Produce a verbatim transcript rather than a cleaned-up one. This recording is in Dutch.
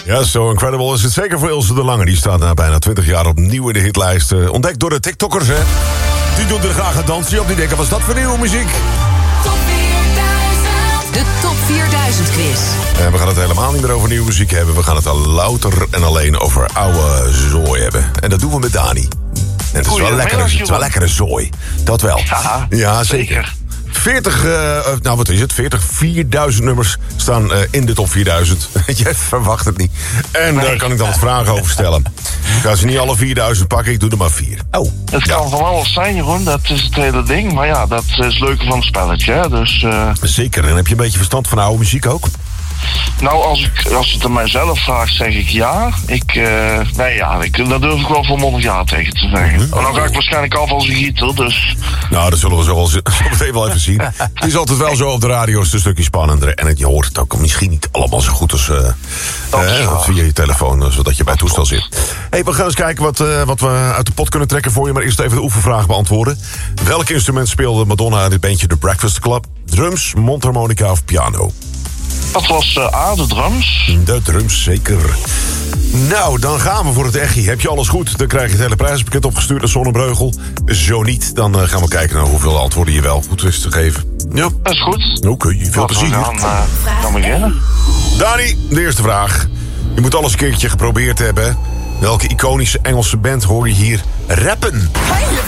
Ja, So Incredible is het zeker voor Ilse de Lange. Die staat na bijna twintig jaar opnieuw in de hitlijst. Uh, ontdekt door de TikTokkers, hè. Die doen er graag een dansje op. Die denken, wat is dat voor nieuwe muziek? Top vierduizend. De Top vierduizend quiz. En we gaan het helemaal niet meer over nieuwe muziek hebben. We gaan het al louter en alleen over oude zooi hebben. En dat doen we met Dani. En het is wel lekkere, het is wel lekkere zooi. Dat wel. Ja, ja zeker. zeker. veertig, uh, nou wat is het? veertig, vierduizend nummers staan uh, in de top vierduizend. Je verwacht het niet. En daar nee. kan ik dan wat vragen over stellen. Ik ga ze niet alle vierduizend pakken, ik doe er maar vier. Oh. Het kan ja. van alles zijn, Jeroen. Dat is het hele ding. Maar ja, dat is het leuke van het spelletje. Hè? Dus, uh... Zeker. En heb je een beetje verstand van oude muziek ook? Nou, als, ik, als het aan mijzelf vraagt, zeg ik ja. Ik, uh, nee, ja, ik, daar durf ik wel volmondig ja tegen te zeggen. Mm-hmm. Maar dan ga ik waarschijnlijk af als een gieter, dus... Nou, dat zullen we zo wel, zo meteen wel even zien. Het is altijd wel zo op de radio, is een stukje spannender. En het, je hoort het ook misschien niet allemaal zo goed als uh, uh, via je telefoon, zodat je bij het toestel zit. Hey, we gaan eens kijken wat, uh, wat we uit de pot kunnen trekken voor je. Maar eerst even de oefenvraag beantwoorden. Welk instrument speelde Madonna in het bandje The Breakfast Club? Drums, mondharmonica of piano? Dat was uh, A, de drums. De drums, zeker. Nou, dan gaan we voor het echie. Heb je alles goed, dan krijg je het hele prijzenpakket opgestuurd naar Zonnebreugel. Zo niet, dan uh, gaan we kijken naar hoeveel antwoorden je wel goed wist te geven. Ja. Dat is goed. Oké, okay, veel plezier. We gaan, uh, gaan beginnen. Dani, de eerste vraag. Je moet alles een keertje geprobeerd hebben. Welke iconische Engelse band hoor je hier rappen? Hey,